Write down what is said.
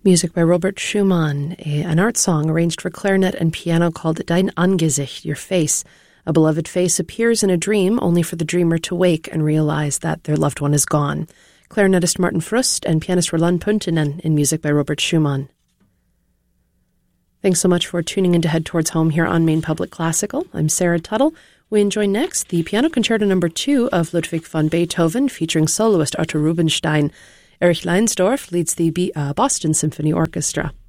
Music by Robert Schumann, an art song arranged for clarinet and piano called Dein Angesicht, Your Face. A beloved face appears in a dream only for the dreamer to wake and realize that their loved one is gone. Clarinetist Martin Frust and pianist Roland Puntinen in music by Robert Schumann. Thanks so much for tuning in to Head Towards Home here on Maine Public Classical. I'm Sarah Tuttle. We enjoy next the Piano Concerto No. 2 of Ludwig van Beethoven featuring soloist Arthur Rubinstein. Erich Leinsdorf leads the Boston Symphony Orchestra.